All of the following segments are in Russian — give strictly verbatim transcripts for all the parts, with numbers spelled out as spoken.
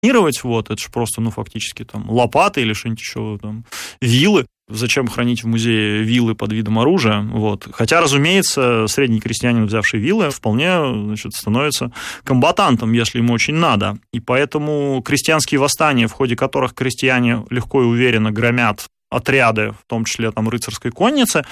вот, это же просто, ну, фактически там лопаты или что-нибудь еще, там, вилы. Зачем хранить в музее вилы под видом оружия? Вот. Хотя, разумеется, средний крестьянин, взявший вилы, вполне, значит, становится комбатантом, если ему очень надо. И поэтому крестьянские восстания, в ходе которых крестьяне легко и уверенно громят отряды, в том числе там рыцарской конницы,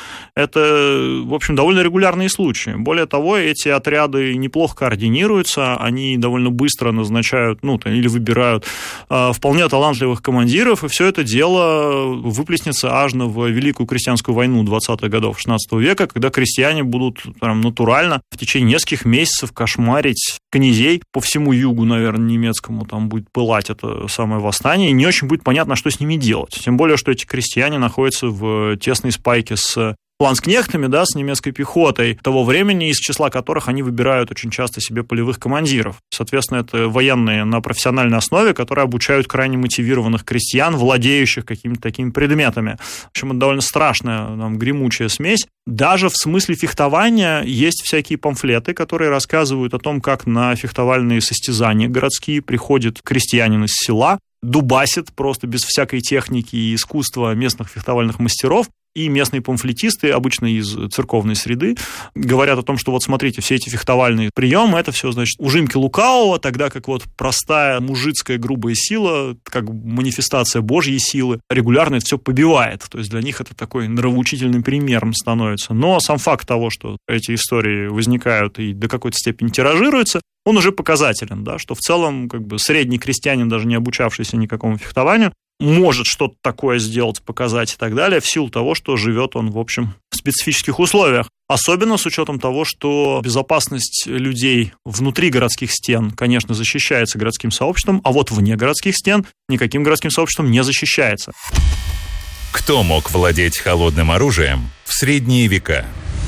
это, в общем, довольно регулярные случаи. Более того, эти отряды неплохо координируются, они довольно быстро назначают, ну, или выбирают э, вполне талантливых командиров, и все это дело выплеснется аж в Великую крестьянскую войну двадцатых годов шестнадцатого века, когда крестьяне будут прям натурально в течение нескольких месяцев кошмарить князей по всему югу, наверное, немецкому, там будет пылать это самое восстание, и не очень будет понятно, что с ними делать. Тем более, что эти крестьяне Крестьяне находятся в тесной спайке с ланскнехтами, да, с немецкой пехотой того времени, из числа которых они выбирают очень часто себе полевых командиров. Соответственно, это военные на профессиональной основе, которые обучают крайне мотивированных крестьян, владеющих какими-то такими предметами. В общем, это довольно страшная, там, гремучая смесь. Даже в смысле фехтования есть всякие памфлеты, которые рассказывают о том, как на фехтовальные состязания городские приходит крестьянин из села, дубасит просто без всякой техники и искусства местных фехтовальных мастеров, и местные памфлетисты, обычно из церковной среды, говорят о том, что вот смотрите, все эти фехтовальные приемы, это все, значит, ужимки лукавого, тогда как вот простая мужицкая грубая сила, как манифестация Божьей силы, регулярно это все побивает. То есть для них это такой нравоучительным примером становится. Но сам факт того, что эти истории возникают и до какой-то степени тиражируются, он уже показателен, да, что в целом как бы средний крестьянин, даже не обучавшийся никакому фехтованию, может что-то такое сделать, показать и так далее, в силу того, что живет он, в общем, в специфических условиях. Особенно с учетом того, что безопасность людей внутри городских стен, конечно, защищается городским сообществом, а вот вне городских стен никаким городским сообществом не защищается. Кто мог владеть холодным оружием в средние века?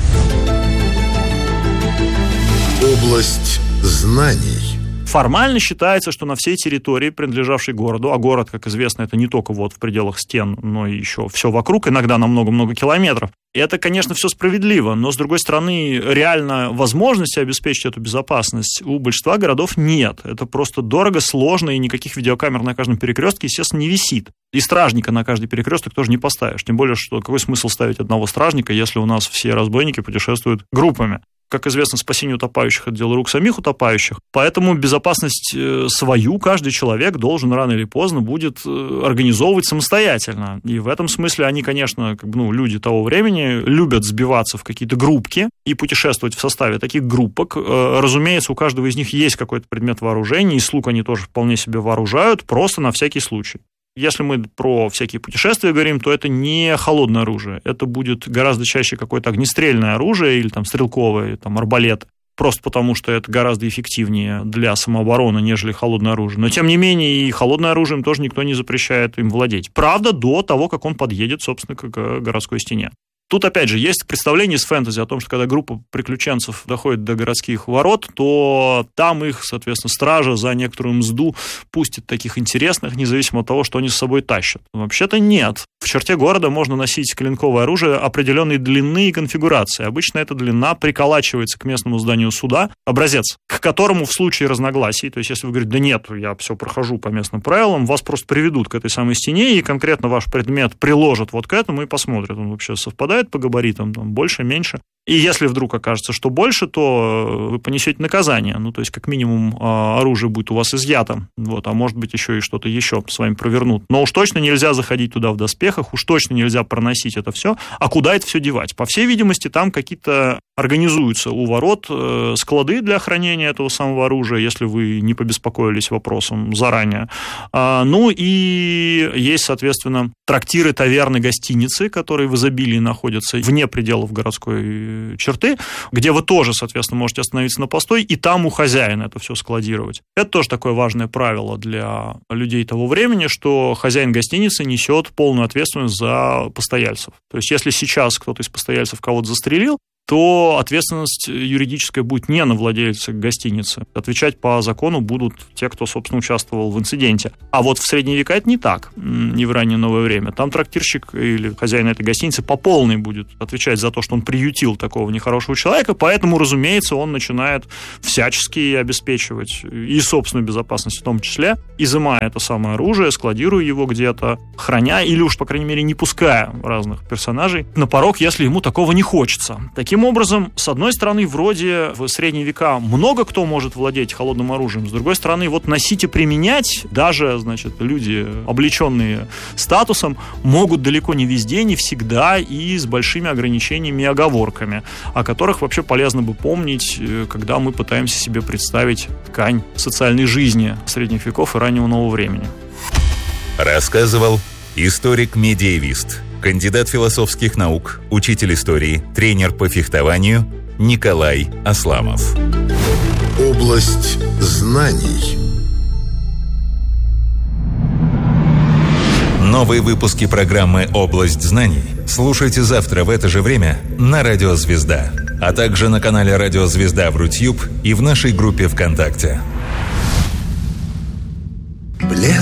Область знаний. Формально считается, что на всей территории, принадлежавшей городу, а город, как известно, это не только вот в пределах стен, но и еще все вокруг, иногда на много-много километров. И это, конечно, все справедливо, но, с другой стороны, реально возможности обеспечить эту безопасность у большинства городов нет. Это просто дорого, сложно, и никаких видеокамер на каждом перекрестке, естественно, не висит. И стражника на каждый перекресток тоже не поставишь. Тем более, что какой смысл ставить одного стражника, если у нас все разбойники путешествуют группами. Как известно, спасение утопающих – это дело рук самих утопающих. Поэтому безопасность свою каждый человек должен рано или поздно будет организовывать самостоятельно. И в этом смысле они, конечно, как бы, ну, люди того времени любят сбиваться в какие-то группки и путешествовать в составе таких группок. Разумеется, у каждого из них есть какой-то предмет вооружения, и слуг они тоже вполне себе вооружают, просто на всякий случай. Если мы про всякие путешествия говорим, то это не холодное оружие. Это будет гораздо чаще какое-то огнестрельное оружие или там стрелковое, там арбалет. Просто потому, что это гораздо эффективнее для самообороны, нежели холодное оружие. Но, тем не менее, и холодное оружием тоже никто не запрещает им владеть. Правда, до того, как он подъедет, собственно, к городской стене. Тут, опять же, есть представление из фэнтези о том, что когда группа приключенцев доходит до городских ворот, то там их, соответственно, стража за некоторую мзду пустит таких интересных, независимо от того, что они с собой тащат. Вообще-то нет. В черте города можно носить клинковое оружие определенной длины и конфигурации. Обычно эта длина приколачивается к местному зданию суда, образец, к которому в случае разногласий, то есть если вы говорите, да нет, я все прохожу по местным правилам, вас просто приведут к этой самой стене, и конкретно ваш предмет приложат вот к этому и посмотрят, он вообще совпадает по габаритам, там, больше, меньше. И если вдруг окажется, что больше, то вы понесете наказание. Ну, то есть, как минимум, оружие будет у вас изъято. Вот, а может быть, еще и что-то еще с вами провернут. Но уж точно нельзя заходить туда в доспехах, уж точно нельзя проносить это все. А куда это все девать? По всей видимости, там какие-то организуются у ворот склады для хранения этого самого оружия, если вы не побеспокоились вопросом заранее. Ну, и есть, соответственно, трактиры, таверны, гостиницы, которые в изобилии находятся вне пределов городской черты, где вы тоже, соответственно, можете остановиться на постой, и там у хозяина это все складировать. Это тоже такое важное правило для людей того времени, что хозяин гостиницы несет полную ответственность за постояльцев. То есть, если сейчас кто-то из постояльцев кого-то застрелил, то ответственность юридическая будет не на владельца гостиницы. Отвечать по закону будут те, кто, собственно, участвовал в инциденте. А вот в средние века это не так, не в раннее новое время. Там трактирщик или хозяин этой гостиницы по полной будет отвечать за то, что он приютил такого нехорошего человека, поэтому, разумеется, он начинает всячески обеспечивать и собственную безопасность в том числе, изымая это самое оружие, складируя его где-то, храня или уж, по крайней мере, не пуская разных персонажей на порог, если ему такого не хочется. Таким образом, с одной стороны, вроде в средние века много кто может владеть холодным оружием, с другой стороны, вот носить и применять даже, значит, люди, облеченные статусом, могут далеко не везде, не всегда и с большими ограничениями и оговорками, о которых вообще полезно бы помнить, когда мы пытаемся себе представить ткань социальной жизни средних веков и раннего нового времени. Рассказывал историк-медиевист, кандидат философских наук, учитель истории, тренер по фехтованию Николай Асламов. Область знаний. Новые выпуски программы «Область знаний» слушайте завтра в это же время на Радио Звезда, а также на канале Радио Звезда в Рутьюб и в нашей группе ВКонтакте. Блеск